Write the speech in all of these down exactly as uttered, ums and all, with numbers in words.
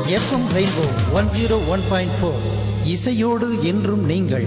FM rainbow one zero one point four இசையோடு என்றும் நீங்கள்.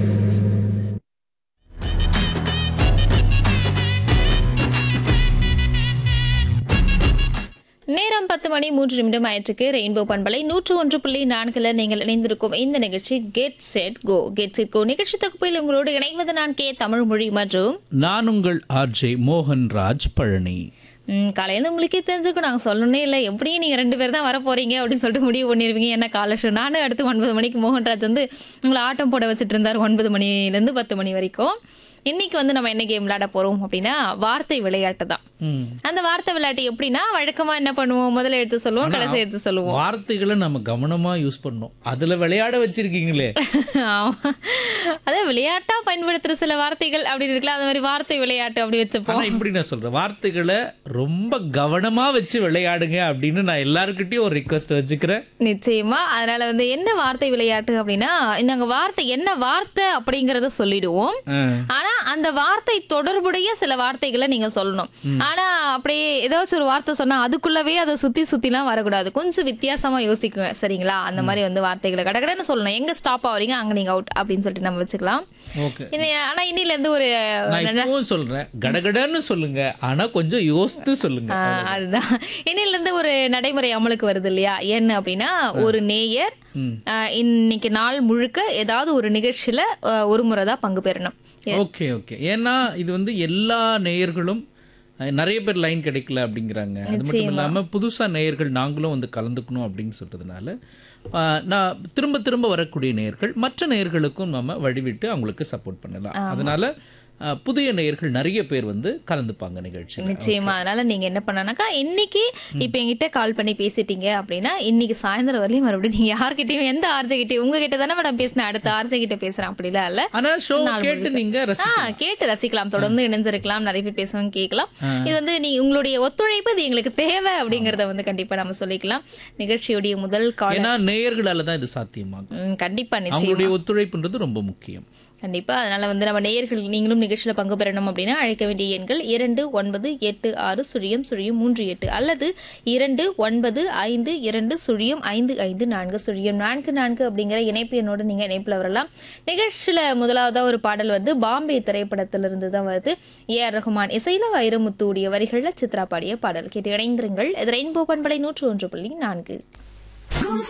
நேரம் பத்து மணி மூன்று நிமிடம் ஆயிற்றுக்கு. ரெயின்போ பண்பலை நூற்று ஒன்று புள்ளி நான்குல நீங்கள் இணைந்திருக்கும் இந்த நிகழ்ச்சி get set go. Get set go நிகழ்ச்சி தொகுப்பில் உங்களோடு இணைவது நான் கே தமிழ்மொழி மற்றும் நான் உங்கள் ஆர்ஜே மோகன்ராஜ் பழனி. காலையில் உங்களுக்கே தெரிஞ்சுக்கும், நாங்கள் சொல்லணுன்னே இல்லை, எப்படியும் நீங்கள் ரெண்டு பேர் தான் வர போறீங்க அப்படின்னு சொல்லிட்டு முடிவு பண்ணிடுவீங்க. என்ன காலை ஷோ. நானும் அடுத்து ஒன்பது மணிக்கு மோகன்ராஜ் வந்து உங்களை ஆட்டம் போட வச்சுட்டு இருந்தார் ஒன்பது மணிலேருந்து பத்து மணி வரைக்கும். இன்னைக்கு வந்து நம்ம என்ன கேம் விளையாட போறோம் அப்படின்னா வார்த்தை விளையாட்டு தான். அந்த வார்த்தை விளையாட்டு எப்படின்னா வழக்கமா என்ன பண்ணுவோம், முதல்ல எடுத்து சொல்லுவோம், கடைசி எடுத்து சொல்லுவோம். வார்த்தைகளை நம்ம கவனமா யூஸ் பண்ணோம். அதுல விளையாட வச்சிருக்கீங்களே. அதே விளையாட்டா பயன்படுத்துற சில வார்த்தைகள் அப்படி இருக்கலாம். அது மாதிரி வார்த்தை விளையாட்டு அப்படி வச்சுப்போம். இப்படி நான் சொல்றேன், வார்த்தைகளை ரொம்ப கவனமா வச்சு விளையாடுங்க அப்படின்னு நான் எல்லாருக்கிட்டையும் ஒரு ரிக்வெஸ்ட் வச்சுக்கிறேன். நிச்சயமா. அதனால வந்து என்ன வார்த்தை விளையாட்டு அப்படின்னா, நாங்க வார்த்தை என்ன வார்த்தை அப்படிங்கறத சொல்லிடுவோம். ஆனா அந்த வார்த்தை தொடர்புடைய சில வார்த்தைகளை நீங்க சொல்லணும். ஆனா அப்படியே ஏதாச்சும் ஒரு வார்த்தை சொன்னா அதுக்குள்ளவே அதை சுத்தி சுத்திலாம் வரக்கூடாது. கொஞ்சம் வித்தியாசமா யோசிக்குங்க, சரிங்களா? அந்த மாதிரி வந்து வார்த்தைகளை கடகடன்னு சொல்லணும். எங்க ஸ்டாப் ஆவறீங்க அங்க நீங்க அவுட் அப்படின்னு சொல்லிட்டு நம்ம வச்சுக்கலாம். ஆனா இன்னில இருந்து ஒரு சொல்றேன், கடகடன்னு சொல்லுங்க, ஆனா கொஞ்சம் யோசித்து சொல்லுங்க. அதுதான் இன்னில இருந்து ஒரு நடைமுறை அமலுக்கு வருது இல்லையா? என்ன அப்படின்னா, ஒரு நேயர் இன்னைக்கு நாள் முழுக்க ஏதாவது ஒரு நிகழ்ச்சியில ஒரு முறை தான் பங்கு பெறணும். Okay okay. ஏன்னா இது வந்து எல்லா நேயர்களும் நிறைய பேர் லைன் கிடைக்கல அப்படிங்கிறாங்க. அது மட்டும் இல்லாம புதுசா நேயர்கள் நாங்களும் வந்து கலந்துக்கணும் அப்படின்னு சொல்றதுனால நான் திரும்ப திரும்ப வரக்கூடிய நேயர்கள் மற்ற நேயர்களுக்கும் நம்ம வழிவிட்டு அவங்களுக்கு சப்போர்ட் பண்ணலாம். அதனால புதிய நேயர்கள் நிறைய பேர் வந்து கலந்துப்பாங்க நிகழ்ச்சி. நிச்சயமா. அதனால நீங்க என்ன பண்ணனாக்கா, இன்னைக்கு இப்ப என்கிட்ட கால் பண்ணி பேசிட்டீங்க அப்படின்னா இன்னைக்கு சாயந்தரம் வரலையும் மறுபடியும் நீங்க யார்கிட்டயும் எந்த ஆர்ஜே கிட்ட உங்ககிட்ட தானே மேடம் பேசினேன், அடுத்த ஆர்ஜே கிட்ட பேசுறேன் அப்படிலாம் இல்ல. கேட்டு நீங்க கேட்டு ரசிக்கலாம், தொடர்ந்து இணைஞ்சிருக்கலாம், நிறைய பேர் பேசவும் கேட்கலாம். இது வந்து நீ உங்களுடைய ஒத்துழைப்பு இது எங்களுக்கு தேவை அப்படிங்கறத வந்து கண்டிப்பா நம்ம சொல்லிக்கலாம். நிகழ்ச்சியுடைய முதல் கால் நேயர்களால தான் இது சாத்தியமாகும். கண்டிப்பா நிச்சயம் ஒத்துழைப்புன்றது ரொம்ப முக்கியம். கண்டிப்பா. அதனால வந்து நம்ம நேயர்கள் நீங்களும் நிகழ்ச்சியில பங்கு பெறணும் அப்படின்னா அழைக்க வேண்டிய எண்கள் இரண்டு ஒன்பது எட்டு ஆறு சுழியம் சுழியம் மூன்று எட்டு அல்லது இரண்டு ஒன்பது ஐந்து இரண்டு சுழியம் ஐந்து ஐந்து நான்கு சுழியம் நான்கு நான்கு அப்படிங்கிற இணைப்பு எண்ணோடு நீங்க இணைப்புல வரலாம். நிகழ்ச்சியில முதலாவதா ஒரு பாடல் வந்து பாம்பே திரைப்படத்திலிருந்து தான் வருது. ஏ ஆர் ரஹ்மான் இசையில வைரமுத்து உடைய வரிகள்ல சித்ரா பாடிய பாடல் கேட்டு இணைந்திருங்கள். இது ரெயின்போ பண்பலை நூற்று ஒன்று புள்ளி நான்கு.